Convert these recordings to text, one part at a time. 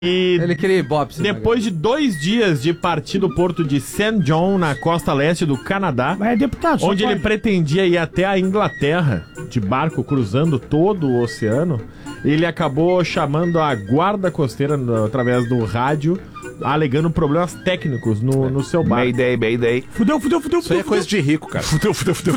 E Ele queria Ibope. depois de 2 dias de partir do porto de St. John, na costa leste do Canadá, Mas é deputado, onde ele pretendia ir até a Inglaterra, de barco cruzando todo o oceano, ele acabou chamando a guarda costeira através do rádio, alegando problemas técnicos no seu barco. Mayday. Fudeu. Isso aí é coisa de rico, cara. Fudeu.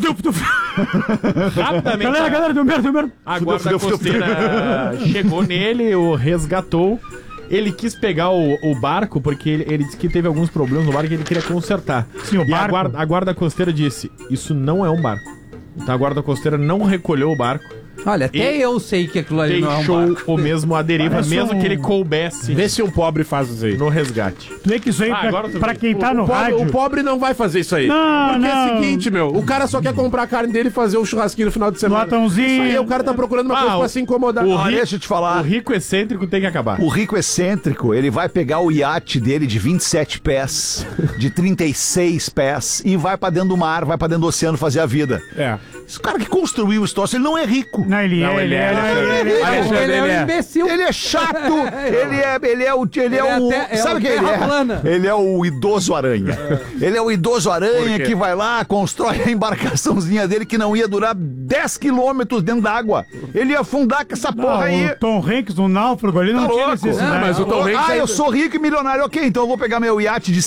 Rapidamente, Galera, deu merda. a guarda costeira chegou nele, o resgatou. Ele quis pegar o barco, porque ele disse que teve alguns problemas no barco que ele queria consertar. Sim, o e barco. a guarda costeira disse, isso não é um barco. Então a guarda costeira não recolheu o barco. Olha, até eu sei que aquilo ali não é um Deixou barco. o mesmo à deriva, Parece mesmo um- que ele coubesse Vê se um pobre faz isso aí. no resgate. Tu vê que isso aí, agora tu pra vê. quem tá no rádio... O pobre não vai fazer isso aí. Não, Porque é não. o seguinte, meu, o cara só quer comprar a carne dele e fazer um churrasquinho no final de semana. Latãozinho. Isso aí, o cara tá procurando uma coisa pra se incomodar. o rico- Deixa eu te falar. O rico excêntrico tem que acabar. O rico excêntrico, ele vai pegar o iate dele de 27 pés, de 36 pés, e vai pra dentro do mar, vai pra dentro do oceano fazer a vida. É. Esse cara que construiu o troço, ele não é rico. Não, ele é. Ele é um imbecil. Ele é chato, ele é o é sabe o quem ele terra é? plana. Ele é o idoso aranha. Ele é o idoso aranha que vai lá, constrói a embarcaçãozinha dele que não ia durar 10 quilômetros dentro d'água. Ele ia afundar com essa porra aí. O Tom Hanks, o náufrago ali, não Tá tinha louco. necessidade. Mas o Tom Hanks Eu sou rico e milionário. Ok, então eu vou pegar meu iate de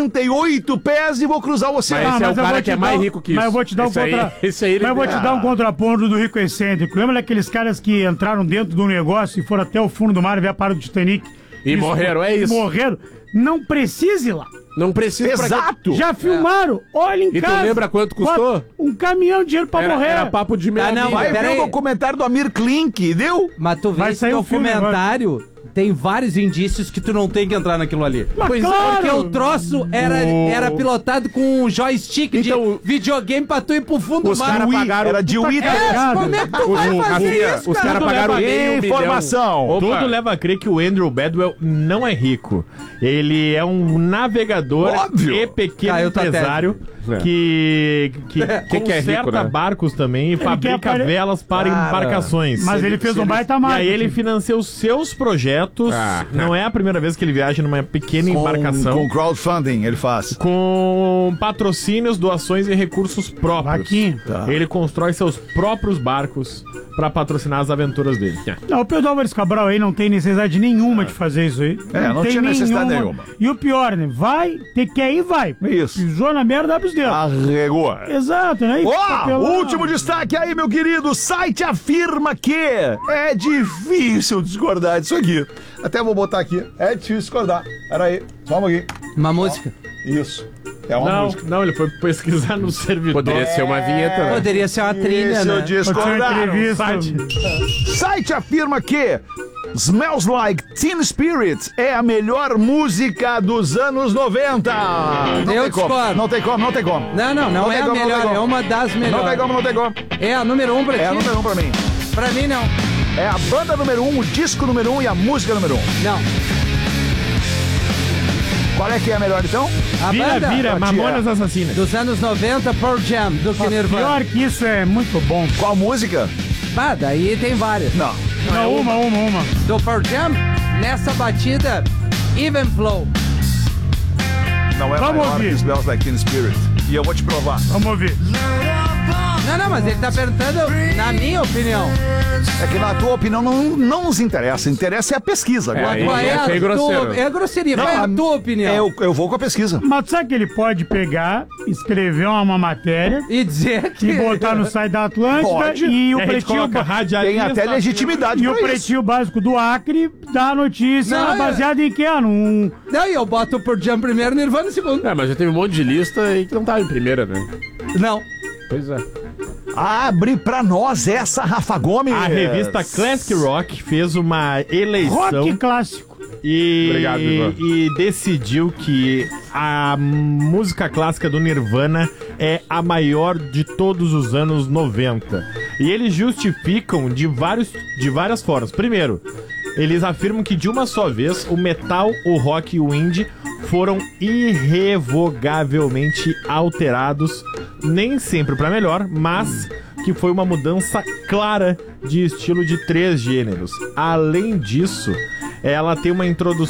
68 pés e vou cruzar o oceano. Mas esse é o eu vou cara te que é dar mais um- rico que isso. Mas eu vou te dar um Esse aí- contra... esse aí ele- Mas eu vou te dar um contraponto do rico excêntrico. Lembra daqueles caras que entraram dentro do negócio e foram até o fundo do mar e ver a parada do Titanic? E morreram, é isso. Morreram. Não precisa ir lá. Não precisa Exato. Já filmaram. Olha em E tu casa. lembra quanto custou? Um caminhão de dinheiro pra morrer. Era papo de meia não, milha. Vai Pera ver aí. o documentário do Amir Klink, deu? Mas tu vê Vai esse sair o filme documentário, tem vários indícios que tu não tem que entrar naquilo ali. Mas Pois claro. porque o troço era pilotado com um joystick Então, de videogame pra tu ir pro fundo do os mar. caras pagaram... Era de Wita. Como é que tu vai fazer Rafinha, isso, os cara? caras pagaram meio milhão. Informação. Opa. Tudo leva a crer que o Andrew Badwell não é rico. Ele é um navegador Óbvio. e pequeno Caiu tua empresário tese. que que é rico, conserta né? barcos também e fabrica quer velas para embarcações. Mas ele fez um baita E marketing. aí ele financia os seus projetos. Não é a primeira vez que ele viaja numa pequena embarcação. Com crowdfunding ele faz. Com patrocínios, doações e recursos próprios. Vaquinha. Tá. Ele constrói seus próprios barcos para patrocinar as aventuras dele. Não, o Pedro Álvares Cabral aí não tem necessidade nenhuma de fazer isso aí. Não tem tinha necessidade nenhuma. E o pior, né? Vai, quer ir, vai. Isso. Pisou na merda, dá pros dedos. Arregou. Exato, né? E fica Ó, pelado. último destaque aí, meu querido. O site afirma que é difícil discordar disso aqui. Até vou botar aqui. É difícil discordar. Pera aí, só um pouquinho. Uma música. Isso. É uma música. Não, ele foi pesquisar no servidor. Poderia ser uma vinheta, né? Poderia ser uma trilha, Isso, né? Pode ser uma discordaram. entrevista. Site afirma que Smells Like Teen Spirit é a melhor música dos anos 90. Não Eu tem como, discordo. não tem como, não tem como. Não tem é a como, não melhor, tem como. é uma das Não tem melhores. como, não tem como. É a número 1 pra ti? É a número 1 pra mim. Pra mim, não. É a banda número 1, o disco número 1 e a música número 1. Não. Qual é que é a melhor então? A banda Vira, Mamonas Assassinas. dos anos 90, Pearl Jam, do que Nirvana. Pior que isso é muito bom. Qual música? Bah, daí tem várias. Não. Não, uma. Do Pearl Jam, nessa batida, Even Flow. Não é Vamos maior ouvir. que Smells Like Teen Spirit. E eu vou te provar. Vamos ouvir. Não, mas ele tá perguntando, na minha opinião. É que na tua opinião não nos interessa. Interessa é a pesquisa. Agora. Aí Qual é a foi grosseiro. tua... É grosseria. Qual é a a- tua opinião? Eu vou com a pesquisa. Mas sabe que ele pode pegar, escrever uma matéria E dizer que... e botar no site da Atlântida Pode. e o A gente pretinho... coloca Tem radialista. até legitimidade E o pra isso. pretinho básico do Acre dá a notícia Não, baseada em quê? Num... Não, e eu boto o Pearl Jam primeiro, Nirvana em segundo. É, mas já teve um monte de lista e que não tava em primeira, né? Não. Pois é. Abre pra nós essa, Rafa Gomes. A revista Classic Rock fez uma eleição Rock clássico. Obrigado, Ivan. e decidiu que a música clássica do Nirvana é a maior de todos os anos 90. E eles justificam de várias formas. Primeiro, eles afirmam que de uma só vez o metal, o rock e o indie foram irrevogavelmente alterados, nem sempre para melhor, mas que foi uma mudança clara de estilo de 3 gêneros. Além disso, ela tem uma